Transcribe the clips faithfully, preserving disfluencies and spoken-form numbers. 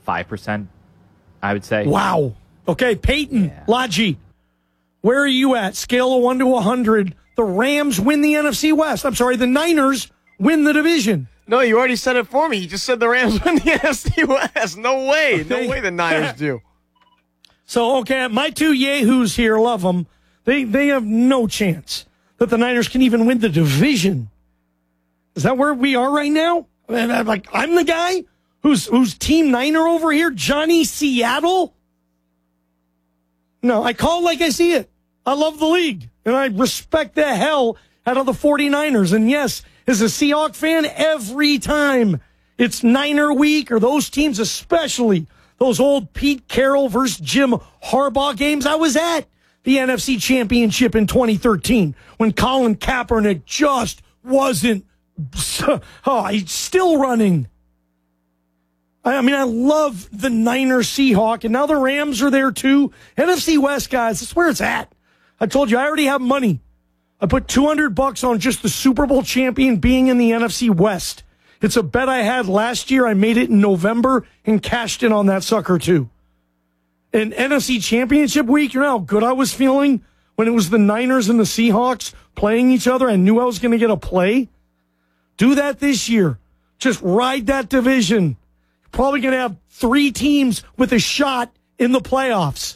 five percent, I would say. Wow. Okay, Peyton, yeah. Lodgy, where are you at? Scale of one to one hundred. The Rams win the N F C West. I'm sorry, the Niners win the division. No, you already said it for me. You just said the Rams win the N F C West. No way. Okay. No way the Niners do. So, okay, my two yahoos here, love them. They, they have no chance that the Niners can even win the division. Is that where we are right now? I'm like, I'm the guy who's who's Team Niner over here, Johnny Seattle? No, I call it like I see it. I love the league, and I respect the hell out of the 49ers. And yes, as a Seahawks fan, every time it's Niner week, or those teams especially, those old Pete Carroll versus Jim Harbaugh games I was at, the N F C Championship in twenty thirteen, when Colin Kaepernick just wasn't, oh, he's still running. I mean, I love the Niners Seahawk, and now the Rams are there too. N F C West, guys, that's where it's at. I told you, I already have money. I put two hundred bucks on just the Super Bowl champion being in the N F C West. It's a bet I had last year. I made it in November and cashed in on that sucker too. And N F C Championship week, you know how good I was feeling when it was the Niners and the Seahawks playing each other. I knew I was going to get a play. Do that this year. Just ride that division. You're probably going to have three teams with a shot in the playoffs.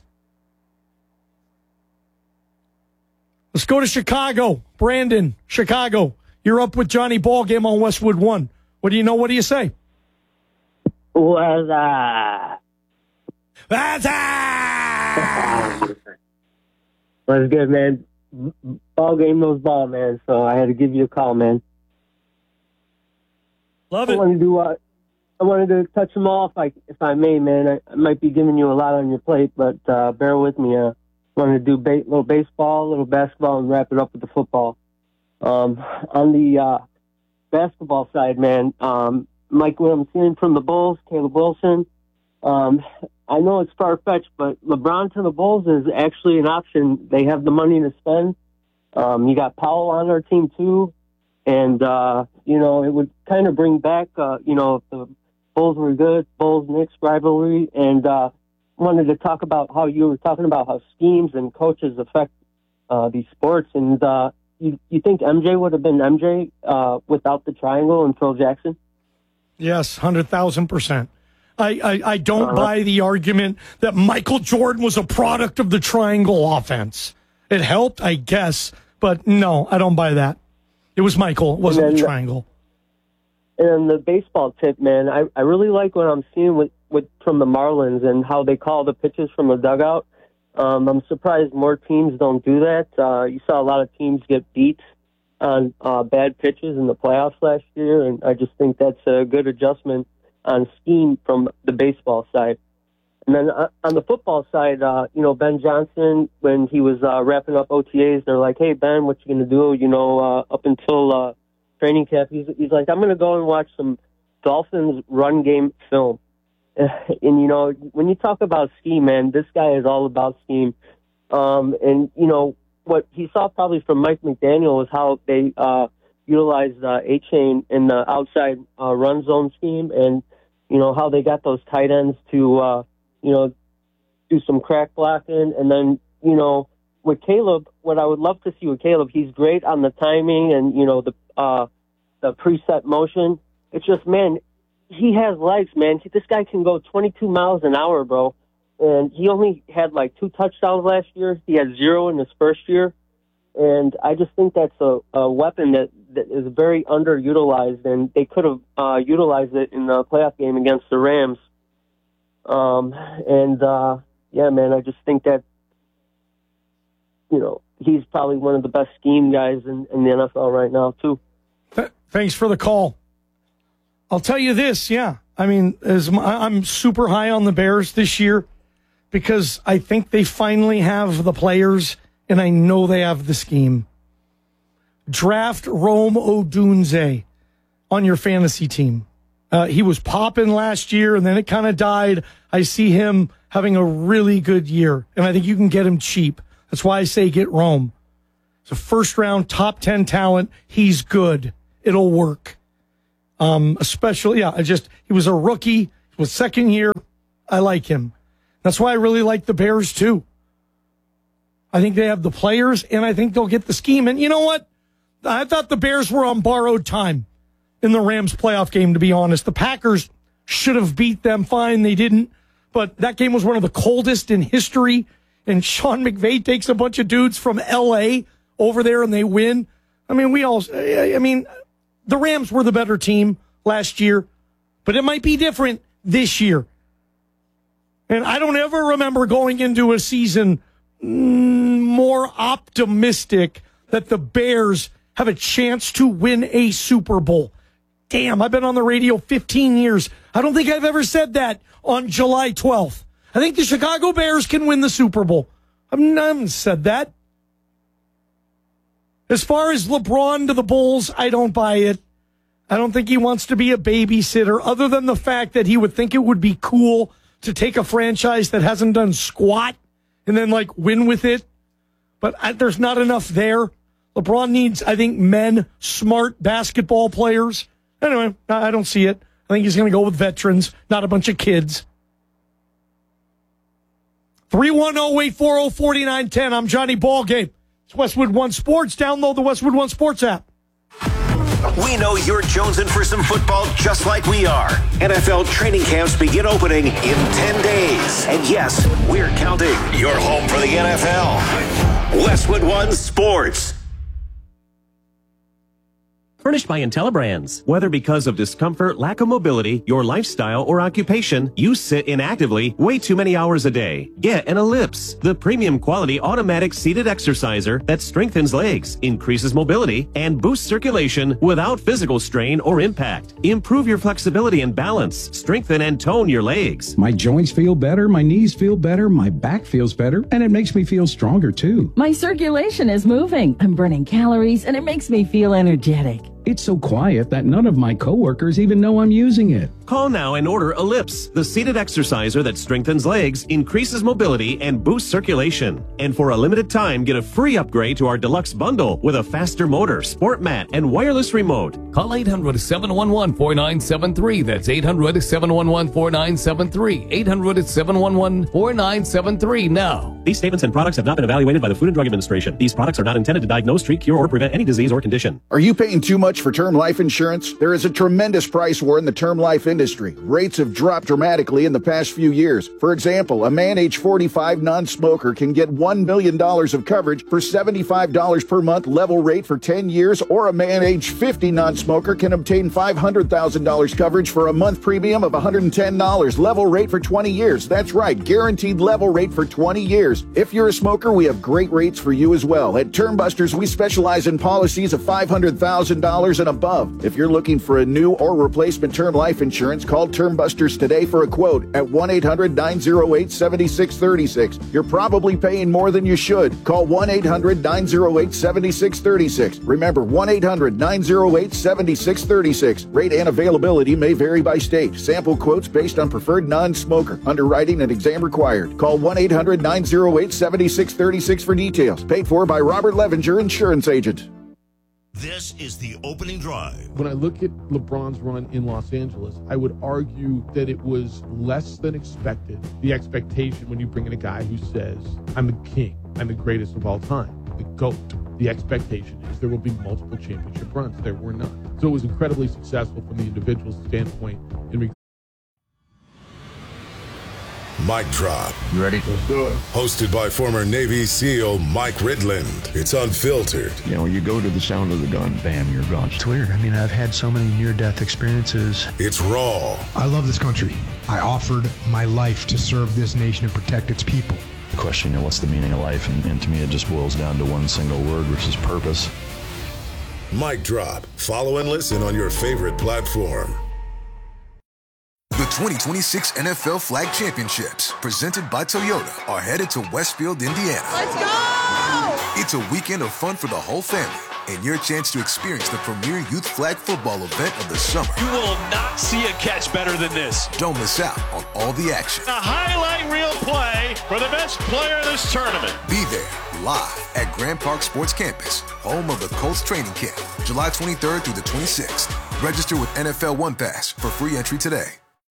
Let's go to Chicago. Brandon, Chicago. You're up with Johnny Ballgame on Westwood One. What do you know? What do you say? What's that? What's that? What's good, man? Ballgame knows ball, man. So I had to give you a call, man. Love it. I wanted to, uh, I wanted to touch them off, like, if I may, man. I, I might be giving you a lot on your plate, but uh, bear with me. Uh, I wanted to do a ba- little baseball, a little basketball, and wrap it up with the football. Um, on the uh, basketball side, man, um, Mike, what I'm seeing from the Bulls, Caleb Wilson, um, I know it's far-fetched, but LeBron to the Bulls is actually an option. They have the money to spend. Um, you got Powell on our team, too. And, uh, you know, it would kind of bring back, uh, you know, if the Bulls were good, Bulls-Knicks rivalry. And uh, wanted to talk about how you were talking about how schemes and coaches affect uh, these sports. And uh, you, you think M J would have been M J uh, without the triangle and Phil Jackson? Yes, one hundred thousand percent. I, I, I don't uh-huh. buy the argument that Michael Jordan was a product of the triangle offense. It helped, I guess, but no, I don't buy that. It was Michael. It wasn't then, the triangle. And the baseball tip, man, I, I really like what I'm seeing with, with from the Marlins and how they call the pitches from the dugout. Um, I'm surprised more teams don't do that. Uh, you saw a lot of teams get beat on uh, bad pitches in the playoffs last year, and I just think that's a good adjustment on scheme from the baseball side. And then uh, on the football side, uh, you know, Ben Johnson, when he was uh, wrapping up O T As, they're like, hey, Ben, what you going to do? You know, uh, up until uh, training camp, he's, he's like, I'm going to go and watch some Dolphins run game film. And, you know, when you talk about scheme, man, this guy is all about scheme. Um, and, you know, what he saw probably from Mike McDaniel was how they uh, utilized uh, A-Chain in the outside uh, run zone scheme, and, you know, how they got those tight ends to, uh, you know, do some crack blocking. And then, you know, with Caleb, what I would love to see with Caleb, he's great on the timing and, you know, the uh, the preset motion. It's just, man, he has legs, man. This guy can go twenty-two miles an hour, bro. And he only had like two touchdowns last year. He had zero in his first year. And I just think that's a, a weapon that, that is very underutilized, and they could have uh, utilized it in the playoff game against the Rams. Um, and, uh, yeah, man, I just think that, you know, he's probably one of the best scheme guys in, in the N F L right now, too. Th- thanks for the call. I'll tell you this, yeah. I mean, as my, I'm super high on the Bears this year because I think they finally have the players, and I know they have the scheme. Draft Rome Odunze on your fantasy team. Uh, he was popping last year, and then it kind of died. I see him having a really good year, and I think you can get him cheap. That's why I say get Rome. It's a first-round, top ten talent. He's good. It'll work. Um, especially, yeah, I just, he was a rookie. It was second year. I like him. That's why I really like the Bears, too. I think they have the players, and I think they'll get the scheme. And you know what? I thought the Bears were on borrowed time in the Rams playoff game, to be honest. The Packers should have beat them fine. They didn't. But that game was one of the coldest in history. And Sean McVay takes a bunch of dudes from L A over there and they win. I mean, we all, I mean, the Rams were the better team last year, but it might be different this year. And I don't ever remember going into a season more optimistic that the Bears have a chance to win a Super Bowl. Damn, I've been on the radio fifteen years. I don't think I've ever said that on July twelfth. I think the Chicago Bears can win the Super Bowl. I've never said that. As far as LeBron to the Bulls, I don't buy it. I don't think he wants to be a babysitter, other than the fact that he would think it would be cool to take a franchise that hasn't done squat and then, like, win with it. But I, there's not enough there. LeBron needs, I think, men, smart basketball players. Anyway, I don't see it. I think he's going to go with veterans, not a bunch of kids. three one zero, eight four zero, four nine one zero. I'm Johnny Ballgame. It's Westwood One Sports. Download the Westwood One Sports app. We know you're jonesing for some football just like we are. N F L training camps begin opening in ten days. And yes, we're counting. You're home for the N F L. Westwood One Sports. Furnished by IntelliBrands. Whether because of discomfort, lack of mobility, your lifestyle, or occupation, you sit inactively way too many hours a day. Get an Ellipse, the premium quality automatic seated exerciser that strengthens legs, increases mobility, and boosts circulation without physical strain or impact. Improve your flexibility and balance. Strengthen and tone your legs. My joints feel better, my knees feel better, my back feels better, and it makes me feel stronger too. My circulation is moving. I'm burning calories, and it makes me feel energetic. It's so quiet that none of my coworkers even know I'm using it. Call now and order Ellipse, the seated exerciser that strengthens legs, increases mobility, and boosts circulation. And for a limited time, get a free upgrade to our deluxe bundle with a faster motor, sport mat, and wireless remote. Call eight hundred, seven one one, four nine seven three. That's eight hundred, seven one one, four nine seven three. eight hundred, seven one one, four nine seven three now. These statements and products have not been evaluated by the Food and Drug Administration. These products are not intended to diagnose, treat, cure, or prevent any disease or condition. Are you paying too much for term life insurance? There is a tremendous price war in the term life industry. Rates have dropped dramatically in the past few years. For example, a man age forty-five non-smoker can get one million dollars of coverage for seventy-five dollars per month level rate for ten years, or a man age fifty non-smoker can obtain five hundred thousand dollars coverage for a month premium of one hundred ten dollars level rate for twenty years. That's right, guaranteed level rate for twenty years. If you're a smoker, we have great rates for you as well. At Term Busters, we specialize in policies of five hundred thousand dollars and above. If you're looking for a new or replacement term life insurance, call Term Busters today for a quote at one eight hundred, nine oh eight, seven six three six. You're probably paying more than you should. Call one eight hundred, nine oh eight, seven six three six. Remember, one eight hundred, nine oh eight, seven six three six. Rate and availability may vary by state. Sample quotes based on preferred non-smoker. Underwriting and exam required. Call one eight hundred, nine oh eight, seven six three six for details. Paid for by Robert Levenger, insurance agent. This is the opening drive. When I look at LeBron's run in Los Angeles, I would argue that it was less than expected. The expectation when you bring in a guy who says, I'm the king, I'm the greatest of all time, the GOAT. The expectation is there will be multiple championship runs. There were none. So it was incredibly successful from the individual's standpoint in regard. Mic Drop. You ready? Let's do it. Hosted by former Navy SEAL Mike Ridland. It's unfiltered. You know, you go to the sound of the gun, bam, you're gone. It's weird. I mean, I've had so many near-death experiences. It's raw. I love this country. I offered my life to serve this nation and protect its people. The question, you know, what's the meaning of life? And, and to me, it just boils down to one single word, which is purpose. Mic Drop. Follow and listen on your favorite platform. The twenty twenty-six N F L Flag Championships, presented by Toyota, are headed to Westfield, Indiana. Let's go! It's a weekend of fun for the whole family, and your chance to experience the premier youth flag football event of the summer. You will not see a catch better than this. Don't miss out on all the action. A highlight reel play for the best player in this tournament. Be there, live at Grand Park Sports Campus, home of the Colts training camp, July twenty-third through the twenty-sixth. Register with N F L One Pass for free entry today.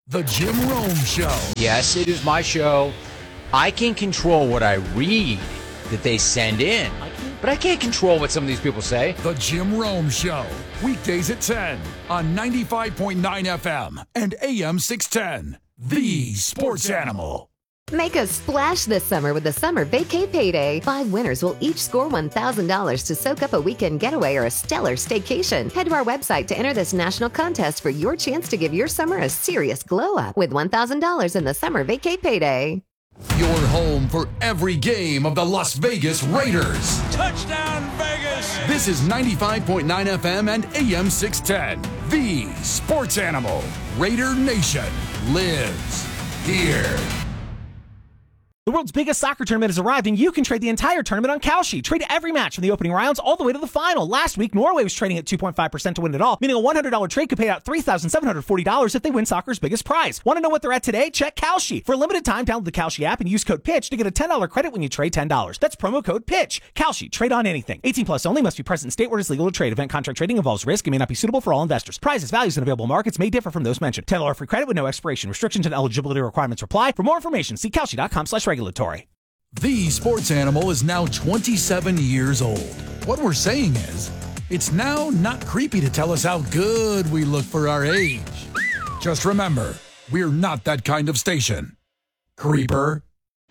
The Jim Rome Show. Yes, it is my show. I can control what I read that they send in, but I can't control what some of these people say. The Jim Rome Show. Weekdays at ten on ninety-five point nine F M and A M six ten. The Sports Animal. Make a splash this summer with the Summer Vacay Payday. Five winners will each score one thousand dollars to soak up a weekend getaway or a stellar staycation. Head to our website to enter this national contest for your chance to give your summer a serious glow up with one thousand dollars in the Summer Vacay Payday. Your home for every game of the Las Vegas Raiders. Touchdown, Vegas! This is ninety-five point nine F M and A M six ten. The Sports Animal. Raider Nation lives here. The world's biggest soccer tournament has arrived, and you can trade the entire tournament on Kalshi. Trade every match from the opening rounds all the way to the final. Last week, Norway was trading at two point five percent to win it all, meaning a one hundred dollars trade could pay out three thousand seven hundred forty dollars if they win soccer's biggest prize. Want to know what they're at today? Check Kalshi. For a limited time, download the Kalshi app and use code PITCH to get a ten dollars credit when you trade ten dollars. That's promo code PITCH. Kalshi. Trade on anything. eighteen plus only. Must be present in state where it is legal to trade. Event contract trading involves risk and may not be suitable for all investors. Prizes, values, and available markets may differ from those mentioned. ten dollars free credit with no expiration. Restrictions and eligibility requirements apply. For more information, see Kalshi.com slash regulatory. The Sports Animal is now twenty-seven years old. What we're saying is, it's now not creepy to tell us how good we look for our age. Just remember, we're not that kind of station. Creeper.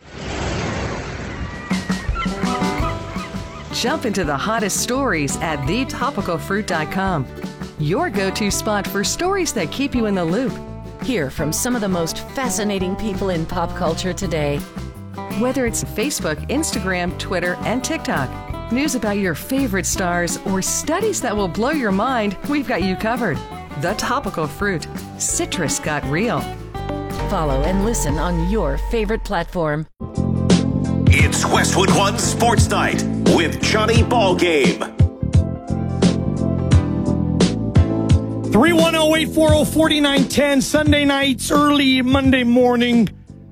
Jump into the hottest stories at the topical fruit dot com. Your go-to spot for stories that keep you in the loop. Hear from some of the most fascinating people in pop culture today. Whether it's Facebook, Instagram, Twitter, and TikTok, news about your favorite stars, or studies that will blow your mind, we've got you covered. The Topical Fruit. Citrus got real. Follow and listen on your favorite platform. It's Westwood One Sports Night with Johnny Ballgame. three one zero, eight four zero, four nine one zero, Sunday nights, early Monday morning.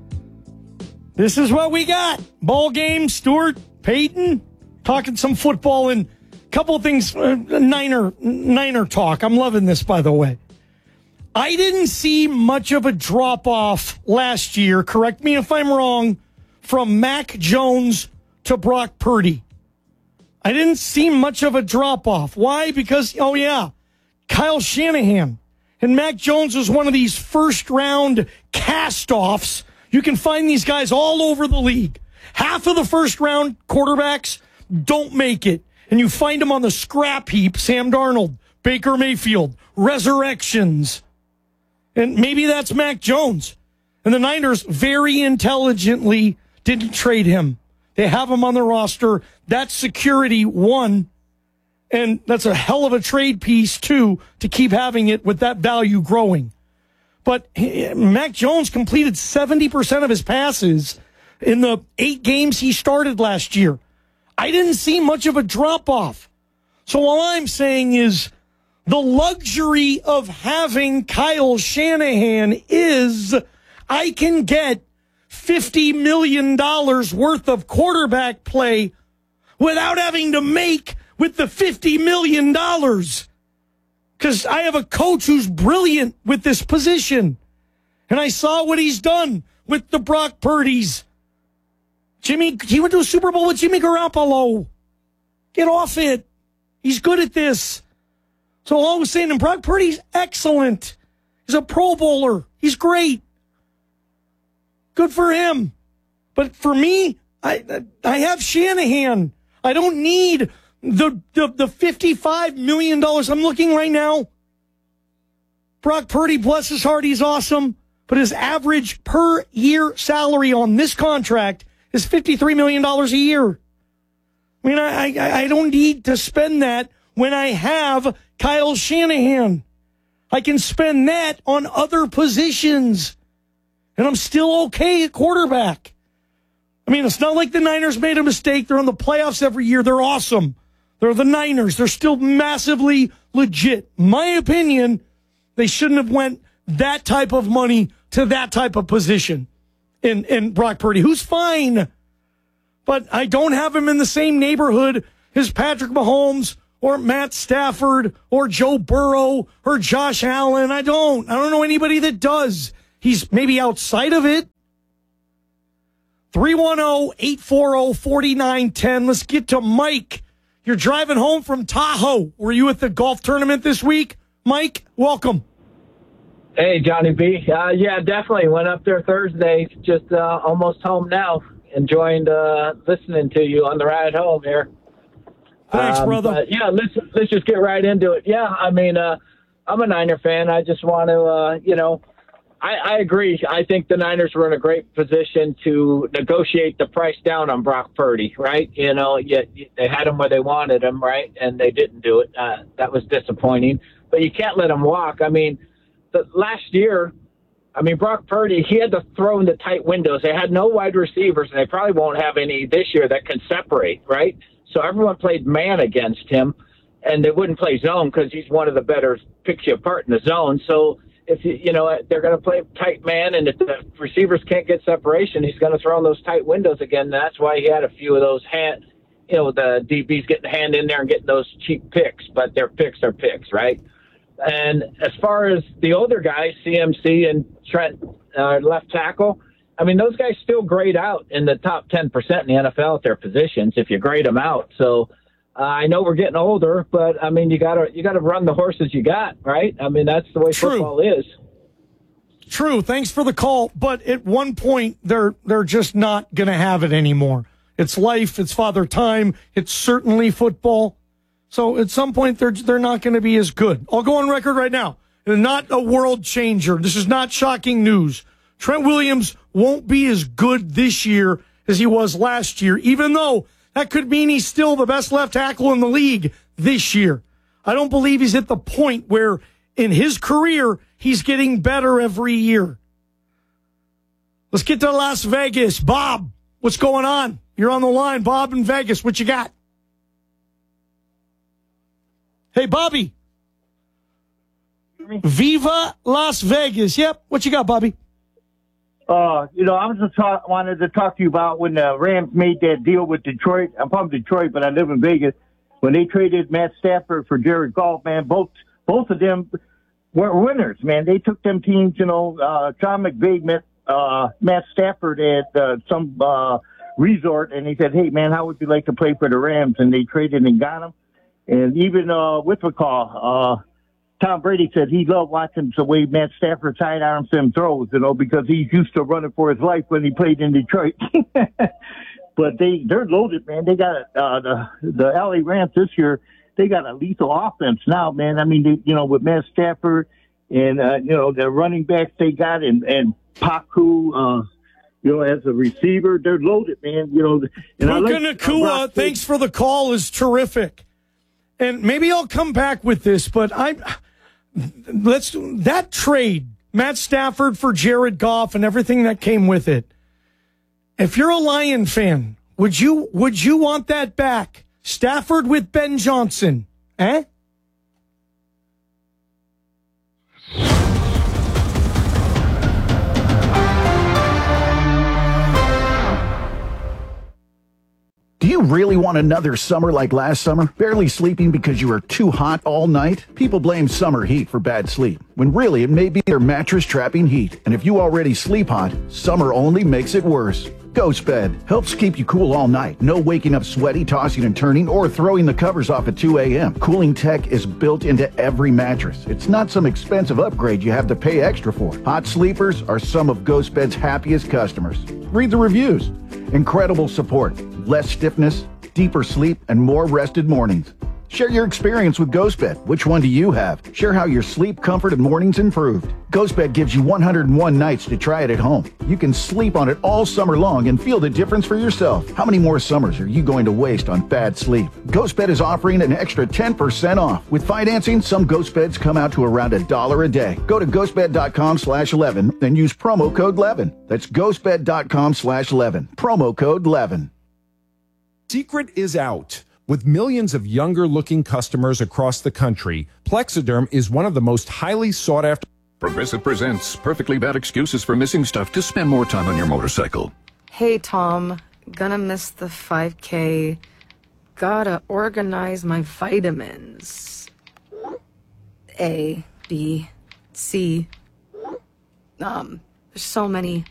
This is what we got. Ball game, Stuart, Peyton, talking some football and a couple of things. Uh, Niner, Niner talk. I'm loving this, by the way. I didn't see much of a drop-off last year, correct me if I'm wrong, from Mac Jones to Brock Purdy. I didn't see much of a drop-off. Why? Because, oh yeah, Kyle Shanahan. And Mac Jones was one of these first-round cast-offs. You can find these guys all over the league. Half of the first-round quarterbacks don't make it. And you find them on the scrap heap. Sam Darnold, Baker Mayfield, resurrections. And maybe that's Mac Jones. And the Niners very intelligently didn't trade him. They have him on the roster. That's security, one. And that's a hell of a trade piece, two, to keep having it with that value growing. But Mac Jones completed seventy percent of his passes in the eight games he started last year. I didn't see much of a drop-off. So all I'm saying is the luxury of having Kyle Shanahan is I can get fifty million dollars worth of quarterback play without having to make with the fifty million dollars. Because I have a coach who's brilliant with this position. And I saw what he's done with the Brock Purdy's. Jimmy, he went to a Super Bowl with Jimmy Garoppolo. Get off it. He's good at this. So all I was saying, and Brock Purdy's excellent. He's a Pro Bowler. He's great. Good for him. But for me, I I have Shanahan. I don't need the the, the fifty-five million dollars. I'm looking right now. Brock Purdy, bless his heart, he's awesome. But his average per year salary on this contract is fifty-three million dollars a year. I mean, I, I, I don't need to spend that when I have Kyle Shanahan. I can spend that on other positions. And I'm still okay at quarterback. I mean, it's not like the Niners made a mistake. They're in the playoffs every year. They're awesome. They're the Niners. They're still massively legit. My opinion, they shouldn't have went that type of money to that type of position in, in Brock Purdy, who's fine. But I don't have him in the same neighborhood as Patrick Mahomes or Matt Stafford or Joe Burrow or Josh Allen. I don't. I don't know anybody that does. he's maybe outside of it. three one zero, eight four zero, four nine one zero. Let's get to Mike. You're driving home from Tahoe. Were you at the golf tournament this week? Mike, welcome. Hey, Johnny B. Uh, yeah, definitely. Went up there Thursday. Just uh, almost home now. Enjoying uh, listening to you on the ride home here. Thanks, um, brother. But yeah, let's let's just get right into it. Yeah, I mean, uh, I'm a Niner fan. I just want to, uh, you know, I, I agree. I think the Niners were in a great position to negotiate the price down on Brock Purdy, right? You know, yet they had him where they wanted him, right? And they didn't do it. Uh, that was disappointing. But you can't let him walk. I mean, the last year, I mean, Brock Purdy, he had to throw in the tight windows. They had no wide receivers, and they probably won't have any this year that can separate, right? So everyone played man against him, and they wouldn't play zone because he's one of the better picks you apart in the zone. So if you, you know, they're going to play tight man, and if the receivers can't get separation, he's going to throw in those tight windows again. That's why he had a few of those hand, you know, the D Bs getting a hand in there and getting those cheap picks, but their picks are picks, right? And as far as the older guys, C M C and Trent, uh, left tackle, I mean, those guys still grade out in the top ten percent in the N F L at their positions if you grade them out. So uh, I know we're getting older, but I mean, you gotta you gotta run the horses you got, right? I mean, that's the way True. football is. True. Thanks for the call. But at one point, they're they're just not going to have it anymore. It's life. It's Father Time. It's certainly football. So at some point, they're they're not going to be as good. I'll go on record right now. They're not a world changer. This is not shocking news. Trent Williams won't be as good this year as he was last year, even though that could mean he's still the best left tackle in the league this year. I don't believe he's at the point where in his career, he's getting better every year. Let's get to Las Vegas. Bob, what's going on? You're on the line. Bob in Vegas, what you got? Hey, Bobby. Viva Las Vegas. Yep. What you got, Bobby? Uh, you know, I was just talk, wanted to talk to you about when the Rams made that deal with Detroit. I'm from Detroit, but I live in Vegas. When they traded Matt Stafford for Jared Goff, man, both both of them were winners, man. They took them teams, you know, uh, John McVay met uh, Matt Stafford at uh, some uh, resort, and he said, hey, man, how would you like to play for the Rams? And they traded and got him. And even uh, with the call, uh, Tom Brady said he loved watching the way Matt Stafford sidearms him throws, you know, because he's used to running for his life when he played in Detroit. But they, they're loaded, man. They got uh, the the L A Rams this year. They got a lethal offense now, man. I mean, they, you know, with Matt Stafford and, uh, you know, the running backs they got and, and Paku, uh, you know, as a receiver, they're loaded, man. You know, and I Puka like, Nacua, uh, thanks for the call, is terrific. And maybe I'll come back with this, but I let's that trade, Matt Stafford for Jared Goff and everything that came with it. If you're a Lion fan, would you would you want that back? Stafford with Ben Johnson, eh? Do you really want another summer like last summer? Barely sleeping because you were too hot all night? People blame summer heat for bad sleep, when really it may be their mattress trapping heat. And if you already sleep hot, summer only makes it worse. Ghost Bed helps keep you cool all night. No waking up sweaty, tossing and turning, or throwing the covers off at two a.m. Cooling tech is built into every mattress. It's not some expensive upgrade you have to pay extra for. Hot sleepers are some of Ghost Bed's happiest customers. Read the reviews. Incredible support, less stiffness, deeper sleep, and more rested mornings. Share your experience with GhostBed. Which one do you have? Share how your sleep, comfort, and mornings improved. GhostBed gives you one hundred one nights to try it at home. You can sleep on it all summer long and feel the difference for yourself. How many more summers are you going to waste on bad sleep? GhostBed is offering an extra ten percent off. With financing, some GhostBeds come out to around a dollar a day. Go to ghostbed.com slash 11 and use promo code eleven. That's ghostbed.com slash 11. Promo code eleven. Secret is out. With millions of younger-looking customers across the country, Plexiderm is one of the most highly sought-after... Progressive presents Perfectly Bad Excuses for Missing Stuff to Spend More Time on Your Motorcycle. Hey, Tom. Gonna miss the five K. Gotta organize my vitamins. A, B, C. Um, There's so many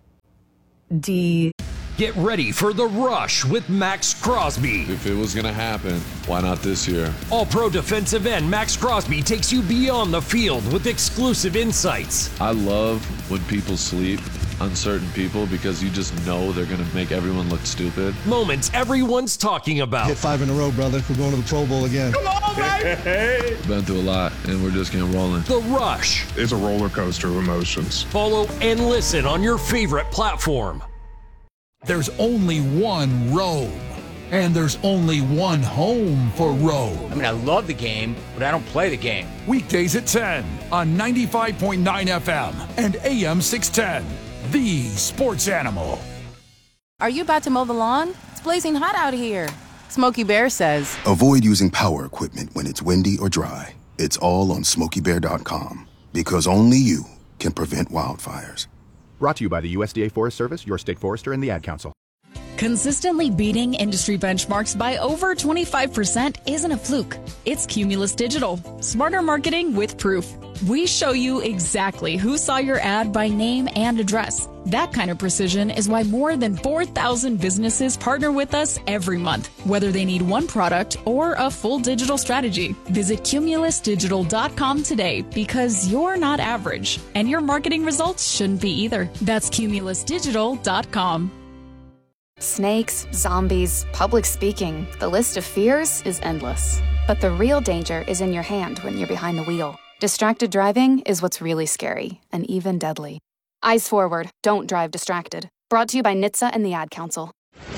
D. Get ready for The Rush with Max Crosby. If it was going to happen, why not this year? All-pro defensive end Max Crosby takes you beyond the field with exclusive insights. I love when people sleep on certain people because you just know they're going to make everyone look stupid. Moments everyone's talking about. Hit five in a row, brother. We're going to the Pro Bowl again. Come on, baby! Been through a lot, and we're just getting rolling. The Rush. It's a roller coaster of emotions. Follow and listen on your favorite platform. There's only one Rome, and there's only one home for Rome. I mean, I love the game, but I don't play the game. Weekdays at ten on ninety-five point nine F M and A M six ten, the Sports Animal. Are you about to mow the lawn? It's blazing hot out here. Smokey Bear says, avoid using power equipment when it's windy or dry. It's all on smokey bear dot com, because only you can prevent wildfires. Brought to you by the U S D A Forest Service, your state forester, and the Ad Council. Consistently beating industry benchmarks by over twenty-five percent isn't a fluke. It's Cumulus Digital. Smarter marketing with proof. We show you exactly who saw your ad by name and address. That kind of precision is why more than four thousand businesses partner with us every month, whether they need one product or a full digital strategy. Visit cumulus digital dot com today, because you're not average, and your marketing results shouldn't be either. That's cumulus digital dot com. Snakes, zombies, public speaking. The list of fears is endless. But the real danger is in your hand when you're behind the wheel. Distracted driving is what's really scary and even deadly. Eyes forward. Don't drive distracted. Brought to you by N H T S A and the Ad Council.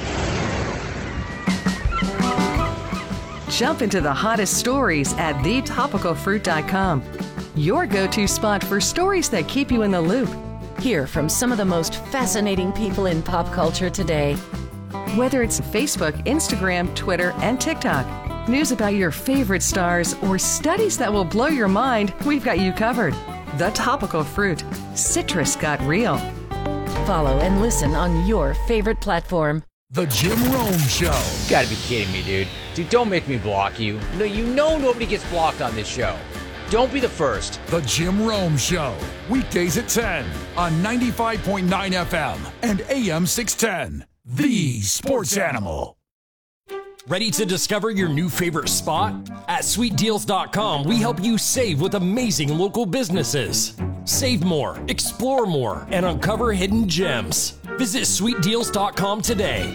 Jump into the hottest stories at the topical fruit dot com. Your go-to spot for stories that keep you in the loop. Hear from some of the most fascinating people in pop culture today. Whether it's Facebook, Instagram, Twitter, and TikTok, news about your favorite stars, or studies that will blow your mind, we've got you covered. The Topical Fruit. Citrus got real. Follow and listen on your favorite platform. The Jim Rome Show. You gotta be kidding me, dude. Dude, don't make me block you. No, you know nobody gets blocked on this show. Don't be the first. The Jim Rome Show. Weekdays at ten on ninety-five point nine F M and A M six ten. The Sports Animal. Ready to discover your new favorite spot? At sweet deals dot com, we help you save with amazing local businesses. Save more, explore more, and uncover hidden gems. Visit sweet deals dot com today.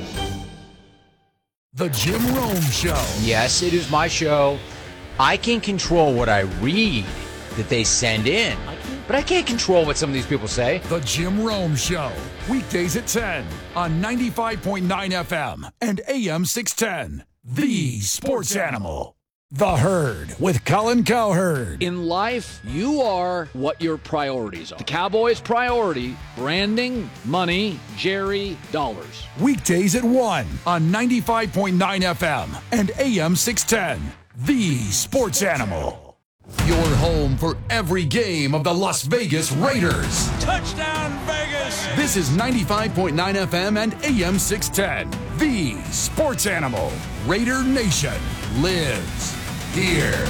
The Jim Rome Show. Yes, it is my show. I can control what I read that they send in, but I can't control what some of these people say. The Jim Rome Show. Weekdays at ten on ninety-five point nine F M and A M six ten. The Sports Animal. The Herd with Colin Cowherd. In life, you are what your priorities are. The Cowboys' priority, branding, money, Jerry, dollars. Weekdays at one on ninety-five point nine F M and A M six ten. The Sports Animal. Your home for every game of the Las Vegas Raiders. Touchdown, Vegas! This is ninety-five point nine F M and A M six ten. The Sports Animal. Raider Nation lives here.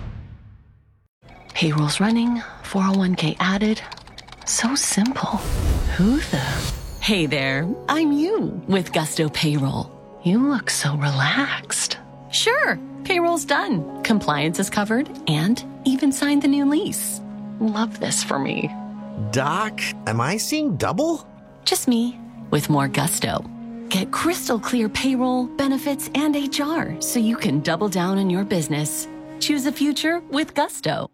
Payroll's running, four oh one k added. So simple. Who the? Hey there, I'm you with Gusto Payroll. You look so relaxed. Sure, payroll's done. Compliance is covered and even signed the new lease. Love this for me. Doc, am I seeing double? Just me with more gusto. Get crystal clear payroll, benefits, and H R so you can double down on your business. Choose a future with Gusto.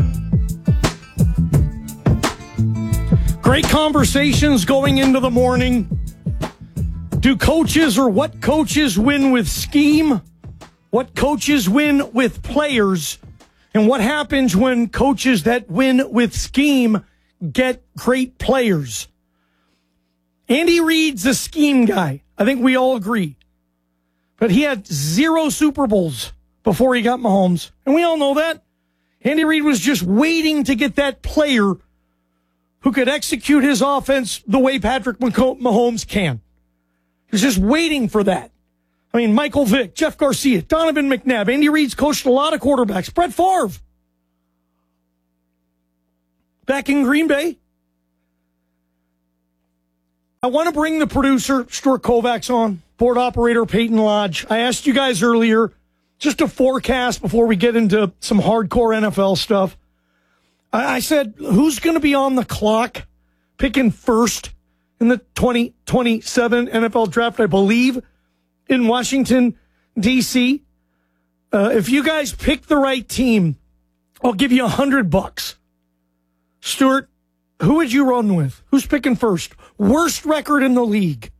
Great conversations going into the morning. Do coaches or what coaches win with scheme? What coaches win with players? And what happens when coaches that win with scheme get great players? Andy Reid's a scheme guy. I think we all agree. But he had zero Super Bowls before he got Mahomes. And we all know that. Andy Reid was just waiting to get that player who could execute his offense the way Patrick Mahomes can. He was just waiting for that. I mean, Michael Vick, Jeff Garcia, Donovan McNabb. Andy Reid's coached a lot of quarterbacks. Brett Favre. Back in Green Bay. I want to bring the producer, Stuart Kovacs, on, board operator Peyton Lodge. I asked you guys earlier, just a forecast before we get into some hardcore N F L stuff. I, I said, who's going to be on the clock picking first in the twenty twenty-seven N F L draft, I believe, in Washington, D C? Uh, if you guys pick the right team, I'll give you a hundred bucks. Stuart, who would you run with? Who's picking first? Worst record in the league.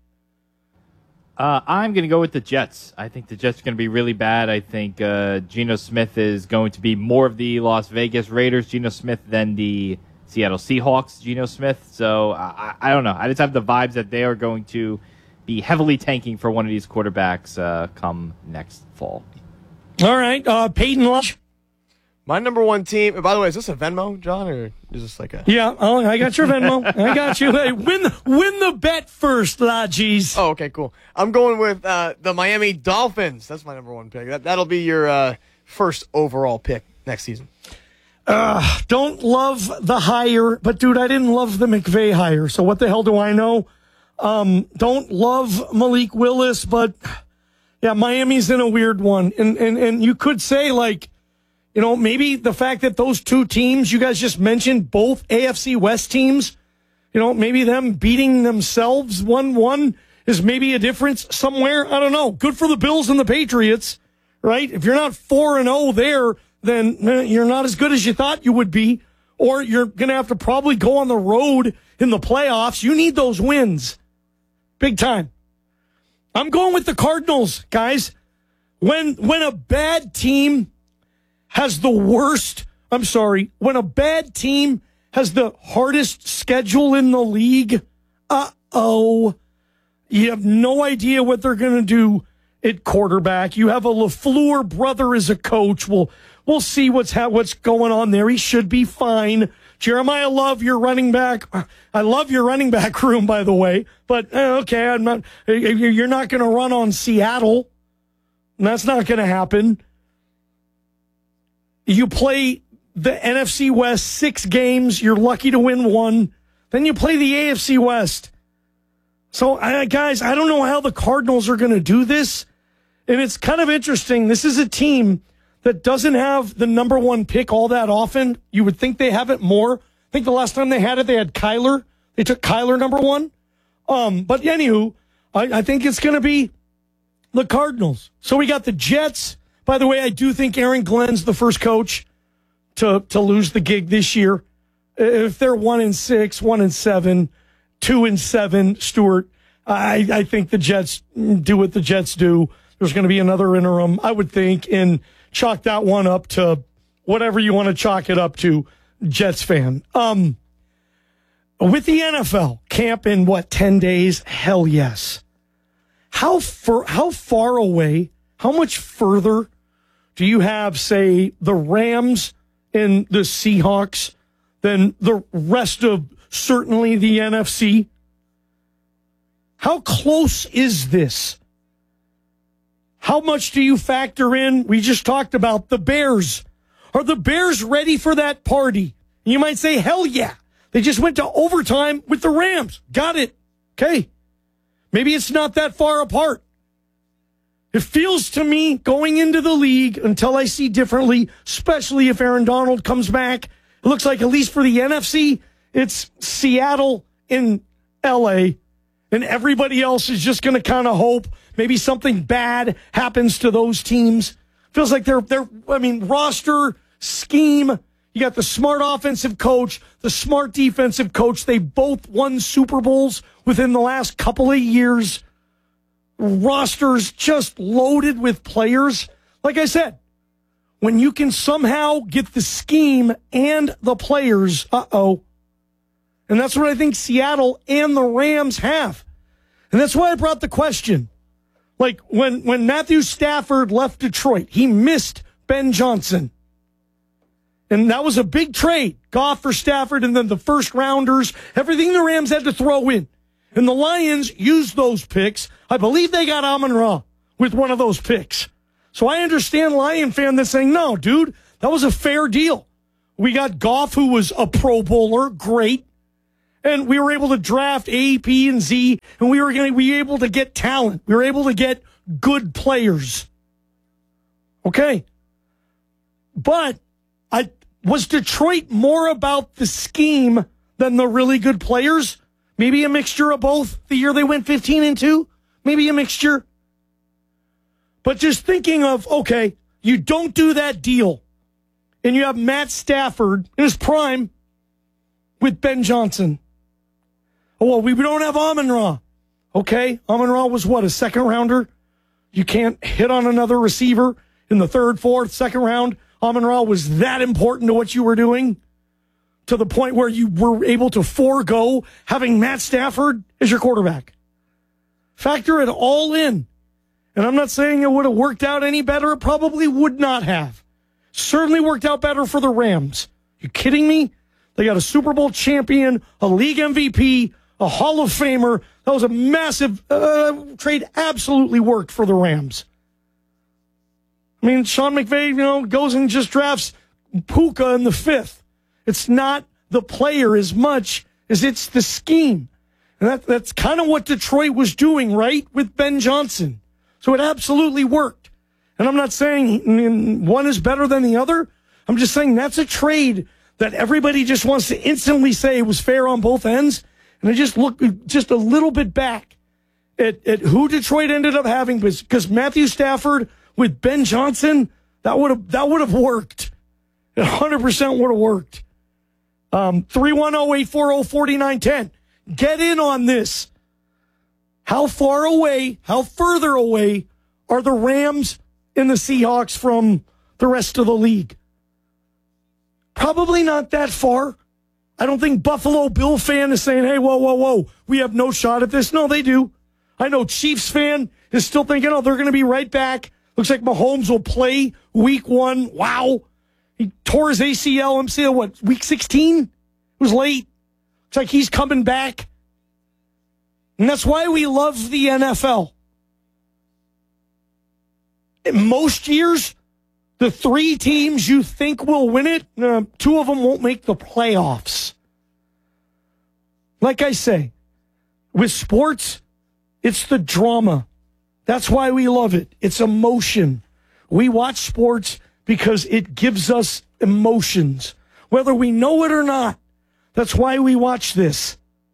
Uh, I'm going to go with the Jets. I think the Jets are going to be really bad. I think uh, Geno Smith is going to be more of the Las Vegas Raiders Geno Smith than the Seattle Seahawks Geno Smith. So I, I don't know. I just have the vibes that they are going to be heavily tanking for one of these quarterbacks uh, come next fall. All right. Uh, Peyton Lodge. My number one team. By the way, is this a Venmo, John, or is this like a? Yeah, oh, I got your Venmo. I got you. Hey, win, win the bet first, Lodgies. Oh, okay, cool. I'm going with uh, the Miami Dolphins. That's my number one pick. That, that'll be your uh, first overall pick next season. Uh, don't love the hire, but dude, I didn't love the McVay hire. So what the hell do I know? Um, don't love Malik Willis, but yeah, Miami's in a weird one, and and and you could say like. You know, maybe the fact that those two teams you guys just mentioned, both A F C West teams, you know, maybe them beating themselves one one is maybe a difference somewhere. I don't know. Good for the Bills and the Patriots, right? If you're not four and oh there, then you're not as good as you thought you would be, or you're going to have to probably go on the road in the playoffs. You need those wins. Big time. I'm going with the Cardinals, guys. When when a bad team has the worst, I'm sorry, when a bad team has the hardest schedule in the league, uh-oh, you have no idea what they're going to do at quarterback. You have a LaFleur brother as a coach. We'll, we'll see what's ha- what's going on there. He should be fine. Jeremiah Love, your running back. I love your running back room, by the way. But, uh, okay, I'm not. You're not going to run on Seattle. That's not going to happen. You play the N F C West six games. You're lucky to win one. Then you play the A F C West. So, uh, guys, I don't know how the Cardinals are going to do this. And it's kind of interesting. This is a team that doesn't have the number one pick all that often. You would think they have it more. I think the last time they had it, they had Kyler. They took Kyler number one. Um, but anywho, I, I think it's going to be the Cardinals. So we got the Jets. By the way, I do think Aaron Glenn's the first coach to to lose the gig this year. If they're one and six, one and seven, two and seven, Stuart, I, I think the Jets do what the Jets do. There's going to be another interim, I would think, and chalk that one up to whatever you want to chalk it up to, Jets fan. Um, with the N F L camp in what ten days? Hell yes. How far? How far away? How much further do you have, say, the Rams and the Seahawks than the rest of certainly the N F C? How close is this? How much do you factor in? We just talked about the Bears. Are the Bears ready for that party? You might say, hell yeah. They just went to overtime with the Rams. Got it. Okay. Maybe it's not that far apart. It feels to me going into the league until I see differently, especially if Aaron Donald comes back. It looks like, at least for the N F C, it's Seattle and L A, and everybody else is just going to kind of hope maybe something bad happens to those teams. Feels like they're, they're, I mean, roster, scheme. You got the smart offensive coach, the smart defensive coach. They both won Super Bowls within the last couple of years. Rosters just loaded with players. Like I said, when you can somehow get the scheme and the players, uh-oh. And that's what I think Seattle and the Rams have. And that's why I brought the question. Like, when, when Matthew Stafford left Detroit, he missed Ben Johnson. And that was a big trade. Goff for Stafford, and then the first rounders, everything the Rams had to throw in. And the Lions used those picks. I believe they got Amon-Ra with one of those picks. So I understand Lion fan that's saying, no, dude, that was a fair deal. We got Goff, who was a Pro Bowler, great. And we were able to draft A, P, and Z, and we were going to be able to get talent. We were able to get good players. Okay. But I was Detroit more about the scheme than the really good players? Maybe a mixture of both the year they went fifteen and two? Maybe a mixture. But just thinking of, okay, you don't do that deal, and you have Matt Stafford in his prime with Ben Johnson. Oh, well, we don't have Amon-Ra. Okay, Amon-Ra was what, a second rounder? You can't hit on another receiver in the third, fourth, second round. Amon-Ra was that important to what you were doing to the point where you were able to forego having Matt Stafford as your quarterback. Factor it all in. And I'm not saying it would have worked out any better. It probably would not have. Certainly worked out better for the Rams. You kidding me? They got a Super Bowl champion, a league M V P, a Hall of Famer. That was a massive uh, trade. Absolutely worked for the Rams. I mean, Sean McVay, you know, goes and just drafts Puka in the fifth. It's not the player as much as it's the scheme. And that, that's kind of what Detroit was doing, right, with Ben Johnson. So it absolutely worked. And I'm not saying one is better than the other. I'm just saying that's a trade that everybody just wants to instantly say was fair on both ends. And I just look just a little bit back at, at who Detroit ended up having, because Matthew Stafford with Ben Johnson, that would have that would have worked. It one hundred percent would have worked. Um, three one zero, eight four zero, four nine one zero. Get in on this. How far away, how further away are the Rams and the Seahawks from the rest of the league? Probably not that far. I don't think Buffalo Bill fan is saying, hey, whoa, whoa, whoa, we have no shot at this. No, they do. I know Chiefs fan is still thinking, oh, they're going to be right back. Looks like Mahomes will play week one. Wow. He tore his A C L, I'm saying, what, week sixteen? It was late. Looks like he's coming back. And that's why we love the N F L. In most years, the three teams you think will win it, uh, two of them won't make the playoffs. Like I say, with sports, it's the drama. That's why we love it. It's emotion. We watch sports because it gives us emotions, whether we know it or not. That's why we watch this.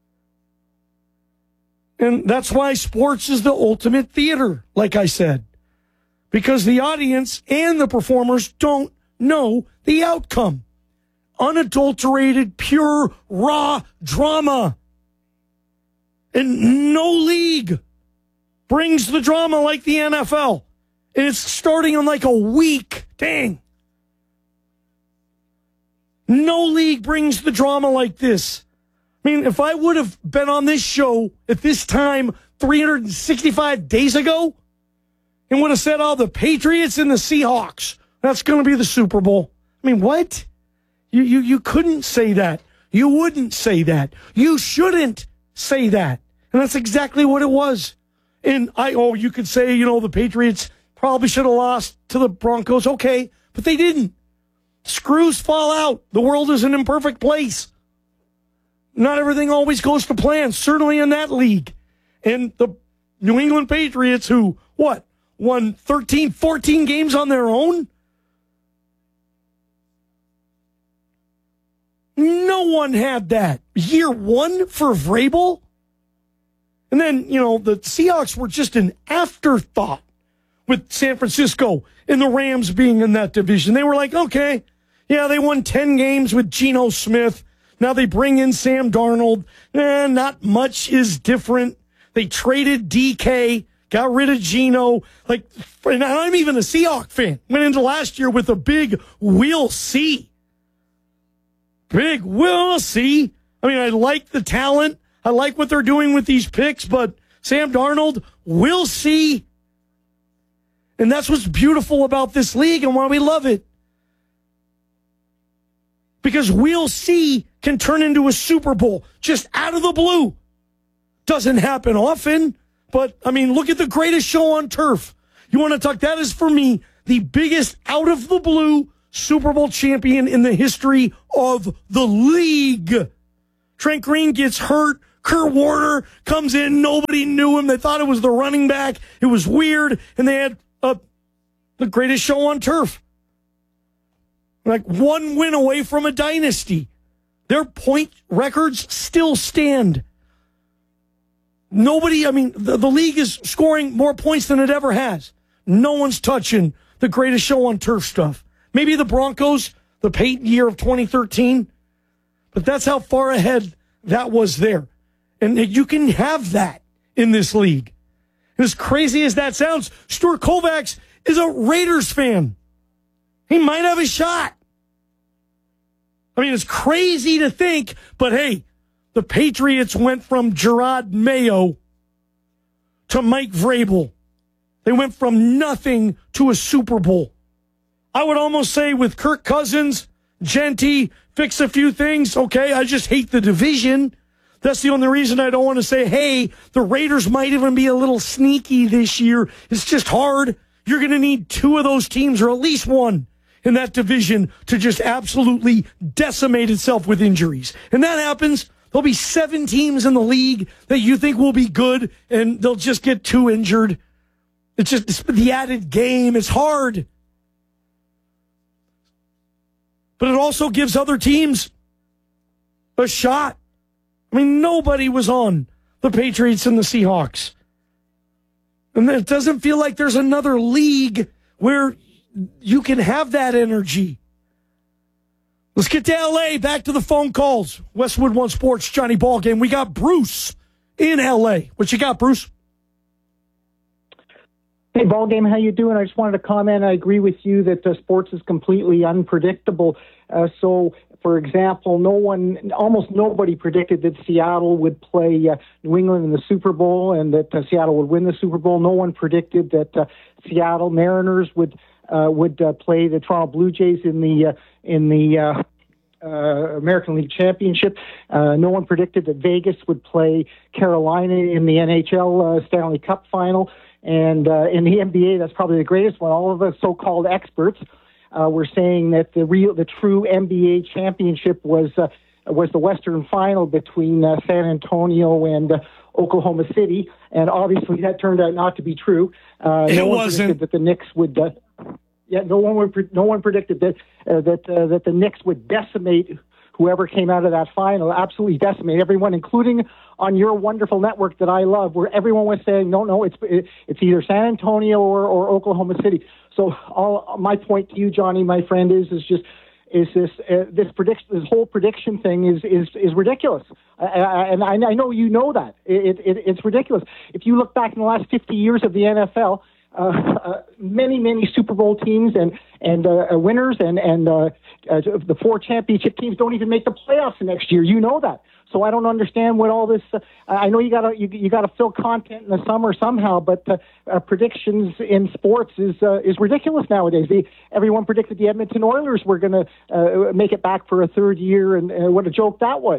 And that's why sports is the ultimate theater, like I said. Because the audience and the performers don't know the outcome. Unadulterated, pure, raw drama. And no league brings the drama like the N F L. And it's starting in like a week. Dang. No league brings the drama like this. I mean, if I would have been on this show at this time three hundred sixty-five days ago and would have said, oh, the Patriots and the Seahawks, that's going to be the Super Bowl. I mean, what? You, you, you couldn't say that. You wouldn't say that. You shouldn't say that. And that's exactly what it was. And I, oh, you could say, you know, the Patriots probably should have lost to the Broncos. Okay, but they didn't. Screws fall out. The world is an imperfect place. Not everything always goes to plan, certainly in that league. And the New England Patriots, who, what, won thirteen, fourteen games on their own? No one had that. Year one for Vrabel? And then, you know, the Seahawks were just an afterthought with San Francisco and the Rams being in that division. They were like, okay, yeah, they won ten games with Geno Smith. Now they bring in Sam Darnold. Eh, not much is different. They traded D K, got rid of Geno. Like, and I'm even a Seahawks fan. Went into last year with a big we'll see. Big we'll see. I mean, I like the talent. I like what they're doing with these picks, but Sam Darnold, we'll see. And that's what's beautiful about this league and why we love it. Because we'll see can turn into a Super Bowl just out of the blue. Doesn't happen often, but, I mean, look at the greatest show on turf. You want to talk, that is, for me, the biggest out-of-the-blue Super Bowl champion in the history of the league. Trent Green gets hurt. Kurt Warner comes in. Nobody knew him. They thought it was the running back. It was weird. And they had uh, the greatest show on turf. Like one win away from a dynasty. Their point records still stand. Nobody, I mean, the, the league is scoring more points than it ever has. No one's touching the greatest show on turf stuff. Maybe the Broncos, the Peyton year of twenty thirteen, but that's how far ahead that was there. And you can have that in this league. As crazy as that sounds, Stuart Kovacs is a Raiders fan. He might have a shot. I mean, it's crazy to think, but hey, the Patriots went from Gerard Mayo to Mike Vrabel. They went from nothing to a Super Bowl. I would almost say with Kirk Cousins, Genty, fix a few things. Okay, I just hate the division. That's the only reason I don't want to say, hey, the Raiders might even be a little sneaky this year. It's just hard. You're going to need two of those teams, or at least one, in that division to just absolutely decimate itself with injuries. And that happens. There'll be seven teams in the league that you think will be good, and they'll just get two injured. It's just it's the added game. It's hard. But it also gives other teams a shot. I mean, nobody was on the Patriots and the Seahawks. And it doesn't feel like there's another league where you can have that energy. Let's get to L A, back to the phone calls. Westwood One Sports, Johnny Ballgame. We got Bruce in L A. What you got, Bruce? Hey, Ballgame, how you doing? I just wanted to comment. I agree with you that uh, sports is completely unpredictable. Uh, so, for example, no one, almost nobody predicted that Seattle would play uh, New England in the Super Bowl and that uh, Seattle would win the Super Bowl. No one predicted that uh, Seattle Mariners would uh, would uh, play the Toronto Blue Jays in the uh, in the uh, uh, American League Championship. Uh, no one predicted that Vegas would play Carolina in the N H L uh, Stanley Cup Final. And uh, in the N B A, that's probably the greatest one. All of the so-called experts uh, were saying that the real, the true N B A championship was uh, was the Western Final between uh, San Antonio and uh, Oklahoma City, and obviously that turned out not to be true. Uh, it no one wasn't. predicted that the Knicks would. Uh, yeah, no one would. No one predicted that uh, that uh, that the Knicks would decimate whoever came out of that final. Absolutely decimate everyone, including on your wonderful network that I love, where everyone was saying, no, no, it's it's either San Antonio or, or Oklahoma City. So all my point to you, Johnny, my friend, is is just is this uh, this prediction, this whole prediction thing is is is ridiculous, uh, and I, I know you know that it, it it's ridiculous. If you look back in the last fifty years of the N F L. Uh, uh, many, many Super Bowl teams and and uh, winners and and uh, uh, the four championship teams don't even make the playoffs the next year. You know that. So I don't understand what all this. Uh, I know you got to you, you got to fill content in the summer somehow, but uh, uh, predictions in sports is uh, is ridiculous nowadays. The, everyone predicted the Edmonton Oilers were going to uh, make it back for a third year, and uh, what a joke that was.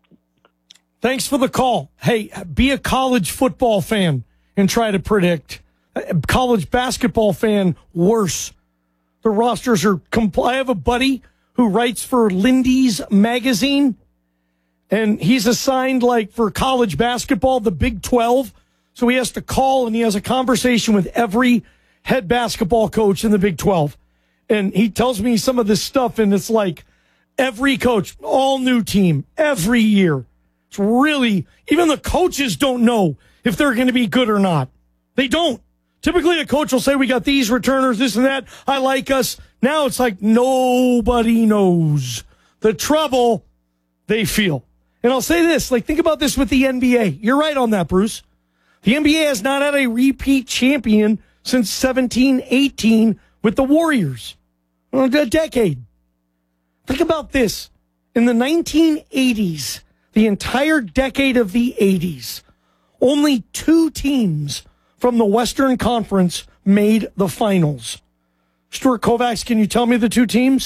Thanks for the call. Hey, be a college football fan and try to predict. College basketball fan, worse. The rosters are compl- I have a buddy who writes for Lindy's magazine, and he's assigned, like, for college basketball, the Big twelve. So he has to call, and he has a conversation with every head basketball coach in the Big twelve. And he tells me some of this stuff, and it's like every coach, all new team, every year. It's really, even the coaches don't know if they're going to be good or not. They don't. Typically, a coach will say, we got these returners, this and that. I like us. Now it's like nobody knows the trouble they feel. And I'll say this, like, think about this with the N B A. You're right on that, Bruce. The N B A has not had a repeat champion since seventeen eighteen with the Warriors. Well, a decade. Think about this. In the nineteen eighties, the entire decade of the eighties, only two teams from the Western Conference made the finals. Stuart Kovacs, can you tell me the two teams?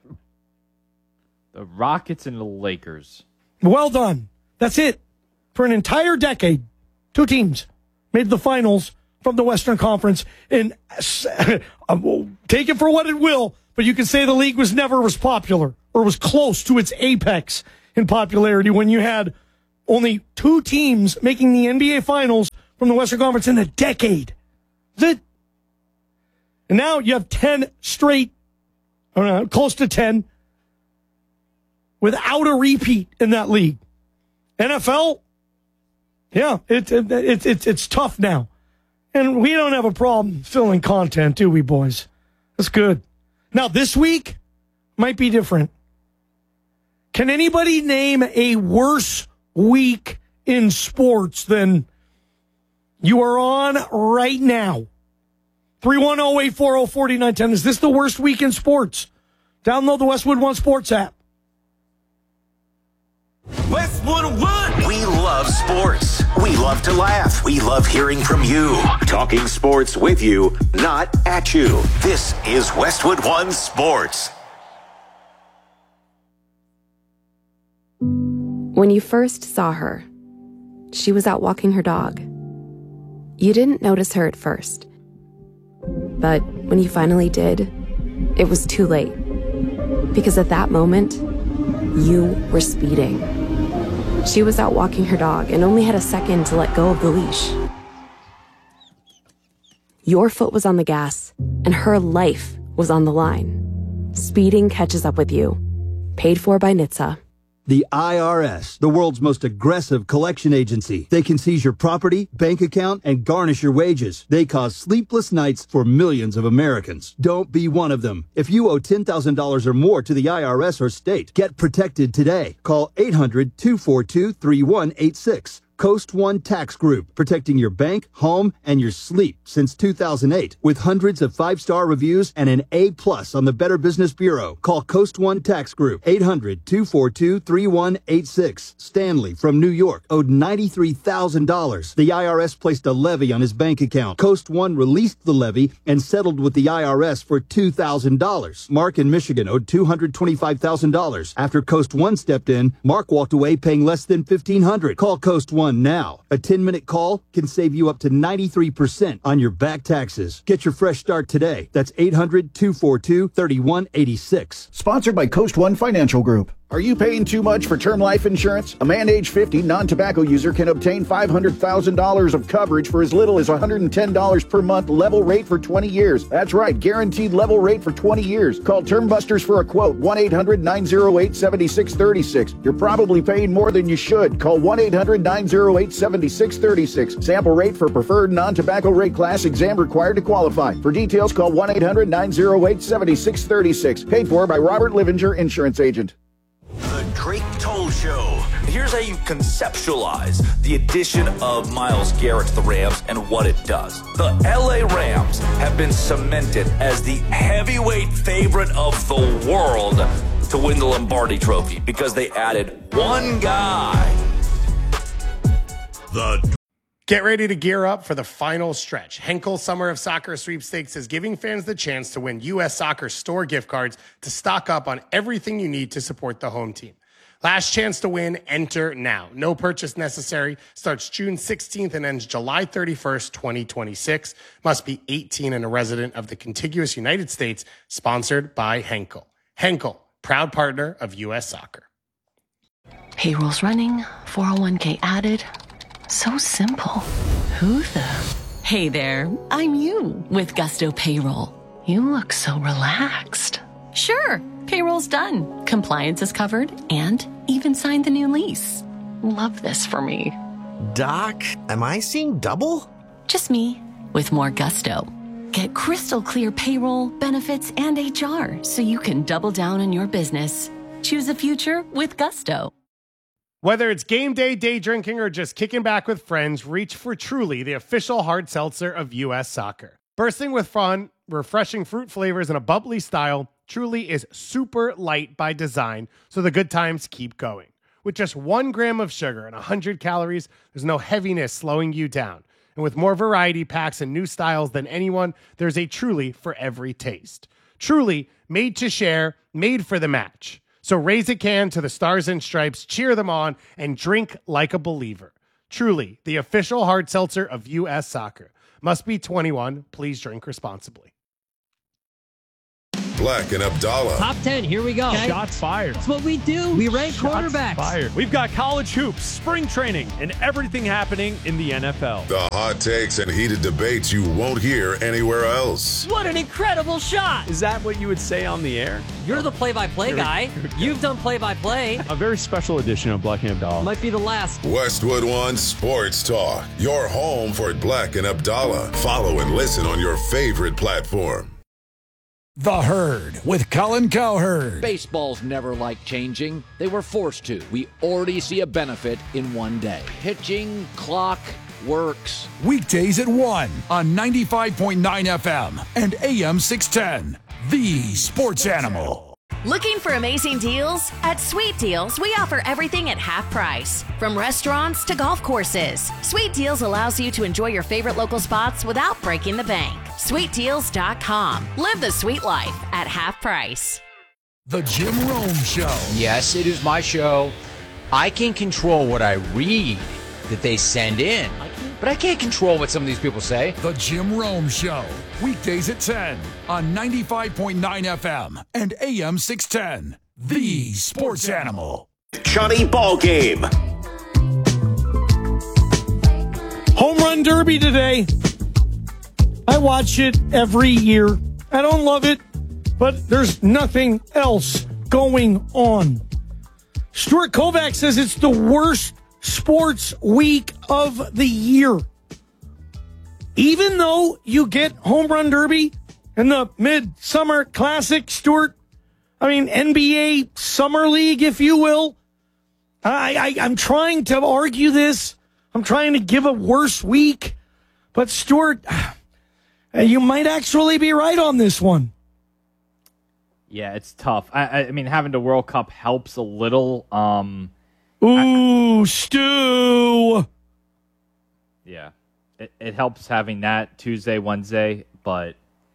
The Rockets and the Lakers. Well done. That's it. For an entire decade, two teams made the finals from the Western Conference. And take it for what it will, but you can say the league was never as popular or was close to its apex in popularity when you had only two teams making the N B A Finals from the Western Conference in a decade. That, and now you have ten straight, or uh, close to ten, without a repeat in that league. N F L, yeah, it, it, it, it, it's tough now. And we don't have a problem filling content, do we, boys? That's good. Now, this week might be different. Can anybody name a worse week in sports than you are on right now? three one zero, eight four zero, four nine one zero. Is this the worst week in sports? Download the Westwood One Sports app. Westwood One! We love sports. We love to laugh. We love hearing from you. Talking sports with you, not at you. This is Westwood One Sports. When you first saw her, she was out walking her dog. You didn't notice her at first. But when you finally did, it was too late. Because at that moment, you were speeding. She was out walking her dog and only had a second to let go of the leash. Your foot was on the gas, and her life was on the line. Speeding catches up with you. Paid for by N H T S A. The I R S, the world's most aggressive collection agency. They can seize your property, bank account, and garnish your wages. They cause sleepless nights for millions of Americans. Don't be one of them. If you owe ten thousand dollars or more to the I R S or state, get protected today. Call eight hundred, two four two, three one eight six. Coast One Tax Group, protecting your bank, home, and your sleep since two thousand eight. With hundreds of five-star reviews and an A plus on the Better Business Bureau. Call Coast One Tax Group, eight hundred, two four two, three one eight six. Stanley from New York owed ninety-three thousand dollars. The I R S placed a levy on his bank account. Coast One released the levy and settled with the I R S for two thousand dollars. Mark in Michigan owed two hundred twenty-five thousand dollars. After Coast One stepped in, Mark walked away paying less than fifteen hundred dollars. Call Coast One now. A ten-minute call can save you up to ninety-three percent on your back taxes. Get your fresh start today. That's eight hundred, two four two, three one eight six. Sponsored by Coast One Financial Group. Are you paying too much for term life insurance? A man age fifty, non-tobacco user can obtain five hundred thousand dollars of coverage for as little as one hundred ten dollars per month, level rate for twenty years. That's right, guaranteed level rate for twenty years. Call Term Busters for a quote, one eight hundred, nine oh eight, seven six three six. You're probably paying more than you should. Call one eight hundred, nine oh eight, seven six three six. Sample rate for preferred non-tobacco rate class, exam required to qualify. For details, call one eight hundred, nine oh eight, seven six three six. Paid for by Robert Livinger, Insurance Agent. The Drake Toll Show. Here's how you conceptualize the addition of Myles Garrett to the Rams and what it does. The L A Rams have been cemented as the heavyweight favorite of the world to win the Lombardi Trophy because they added one guy. The Get ready to gear up for the final stretch. Henkel Summer of Soccer Sweepstakes is giving fans the chance to win U S Soccer store gift cards to stock up on everything you need to support the home team. Last chance to win, enter now. No purchase necessary. Starts June sixteenth and ends July thirty-first, twenty twenty-six. Must be eighteen and a resident of the contiguous United States. Sponsored by Henkel. Henkel, proud partner of U S Soccer. Payroll's running, four oh one k added. So simple. Who the? Hey there, I'm you with Gusto Payroll. You look so relaxed. Sure, payroll's done. Compliance is covered and even signed the new lease. Love this for me. Doc, am I seeing double? Just me with more gusto. Get crystal clear payroll, benefits, and H R so you can double down on your business. Choose a future with Gusto. Whether it's game day, day drinking, or just kicking back with friends, reach for Truly, the official hard seltzer of U S Soccer. Bursting with fun, refreshing fruit flavors, and a bubbly style, Truly is super light by design, so the good times keep going. With just one gram of sugar and one hundred calories, there's no heaviness slowing you down. And with more variety packs and new styles than anyone, there's a Truly for every taste. Truly, made to share, made for the match. So raise a can to the Stars and Stripes, cheer them on, and drink like a believer. Truly, the official hard seltzer of U S Soccer. Must be twenty-one. Please drink responsibly. Black and Abdallah. Top ten, here we go. Okay. Shots fired. That's what we do. We rank Shots quarterbacks. Fired. We've got college hoops, spring training, and everything happening in the N F L. The hot takes and heated debates you won't hear anywhere else. What an incredible shot. Is that what you would say on the air? You're the play-by-play guy. You've done play-by-play. A very special edition of Black and Abdallah. Might be the last. Westwood One Sports Talk. Your home for Black and Abdallah. Follow and listen on your favorite platform. The Herd with Colin Cowherd. Baseball's never liked changing. They were forced to. We already see a benefit in one day. Pitching, clock, works. Weekdays at one on ninety-five point nine F M and A M six ten. The Sports Animal. Looking for amazing deals? At Sweet Deals, we offer everything at half price. From restaurants to golf courses, Sweet Deals allows you to enjoy your favorite local spots without breaking the bank. sweet deals dot com. Live the sweet life at half price. The Jim Rome Show. Yes, it is my show. I can control what I read that they send in, but I can't control what some of these people say. The Jim Rome Show. Weekdays at ten on ninety-five point nine F M and A M six ten. The Sports Animal. Johnny Ballgame. Home Run Derby today. I watch it every year. I don't love it, but there's nothing else going on. Stuart Kovacs says it's the worst sports week of the year. Even though you get Home Run Derby and the Midsummer Classic, Stuart, I mean, N B A Summer League, if you will. I, I, I'm trying to argue this. I'm trying to give a worse week. But, Stuart, you might actually be right on this one. Yeah, it's tough. I, I mean, having the World Cup helps a little. Um, Ooh, I, Stu. Yeah, it, it helps having that Tuesday, Wednesday. But